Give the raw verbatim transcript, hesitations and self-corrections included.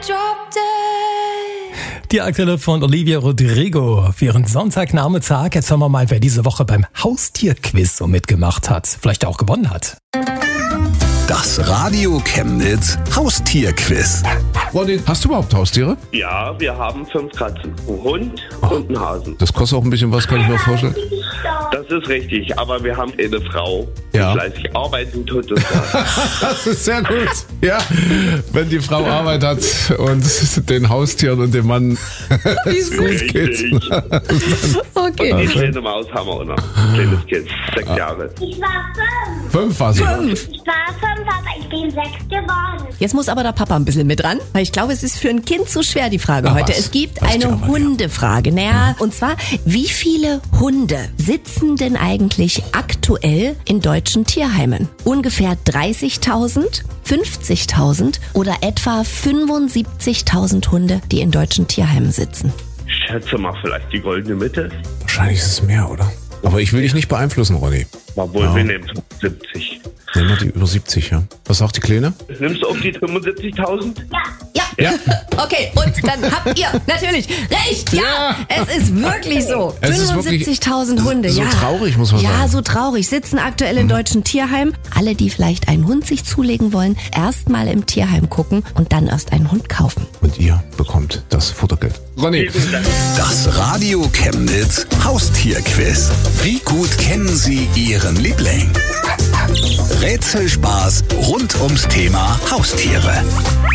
Die aktuelle von Olivia Rodrigo. Während Sonntagnachmittag, jetzt hören wir mal, wer diese Woche beim Haustierquiz so mitgemacht hat. Vielleicht auch gewonnen hat. Das Radio Chemnitz Haustierquiz. Ronny, hast du überhaupt Haustiere? Ja, wir haben fünf Katzen, einen Hund und einen Hasen. Das kostet auch ein bisschen was, kann ich mir vorstellen. Das ist richtig, aber wir haben eine Frau, die Ja. fleißig arbeiten tut. Und Das ist sehr gut. Ja, wenn die Frau Arbeit hat und den Haustieren und dem Mann es gut geht. richtig. Okay. Und die kleine Maus haben wir auch noch. Ein kleines Kind, sechs Jahre. Ich war fünf. Fünf war sie. Ich war fünf, aber ich bin sechs geworden. Jetzt muss aber der Papa ein bisschen mit ran, weil ich glaube, es ist für ein Kind zu schwer, die Frage Ach, heute. was? Es gibt Weißt du eine aber, ja. Hundefrage. Naja, und zwar, wie viele Hunde sitzen denn eigentlich aktuell in deutschen Tierheimen? Ungefähr dreißigtausend, fünfzigtausend oder etwa fünfundsiebzigtausend Hunde, die in deutschen Tierheimen sitzen? Ich schätze mal vielleicht die goldene Mitte. Wahrscheinlich ist es mehr, oder? Aber ich will dich nicht beeinflussen, Ronny. Obwohl, Ja. wir nehmen siebzig. Nehmen wir die über siebzig, ja. Was sagt die Kleine? Nimmst du auf die fünfundsiebzigtausend? Ja. Ja. Okay, und dann habt ihr natürlich recht. Ja, Ja. es ist wirklich so. Es ist wirklich fünfundsiebzigtausend Hunde, so ja. traurig, muss man ja, sagen. Ja, so traurig. Sitzen aktuell in deutschen Tierheimen. Alle, die vielleicht einen Hund sich zulegen wollen, erst mal im Tierheim gucken und dann erst einen Hund kaufen. Und ihr bekommt das Futtergeld. Ronny, Vielen Dank. Das Radio Chemnitz Haustierquiz. Wie gut kennen Sie Ihren Liebling? Rätselspaß rund ums Thema Haustiere.